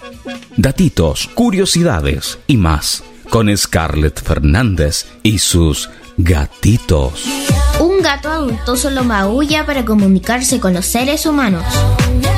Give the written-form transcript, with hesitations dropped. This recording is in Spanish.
Datitos, curiosidades y más con Scarlett Fernández y sus gatitos. Un gato adulto solo maulla para comunicarse con los seres humanos.